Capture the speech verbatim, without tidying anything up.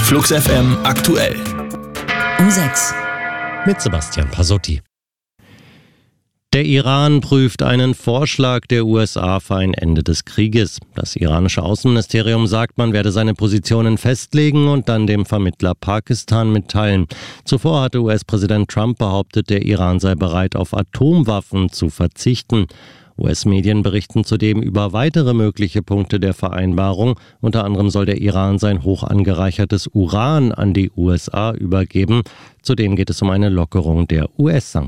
Flux F M aktuell. Um sechs. Mit Sebastian Pasotti. Der Iran prüft einen Vorschlag der U S A für ein Ende des Krieges. Das iranische Außenministerium sagt, man werde seine Positionen festlegen und dann dem Vermittler Pakistan mitteilen. Zuvor hatte U S-Präsident Trump behauptet, der Iran sei bereit, auf Atomwaffen zu verzichten. U S-Medien berichten zudem über weitere mögliche Punkte der Vereinbarung. Unter anderem soll der Iran sein hoch angereichertes Uran an die U S A übergeben. Zudem geht es um eine Lockerung der U S-Sanktionen.